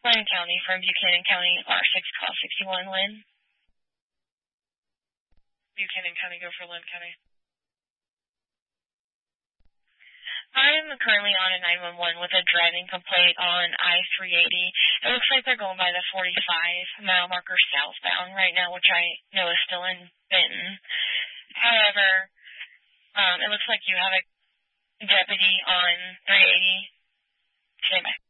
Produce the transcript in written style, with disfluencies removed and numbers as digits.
Lynn County from Buchanan County, R6 call 61 Lynn. Buchanan County, go for Lynn County. I'm currently on a 911 with a driving complaint on I-380. It looks like they're going by the 45-mile marker southbound right now, which I know is still in Benton. However, it looks like you have a deputy on 380. Stand by.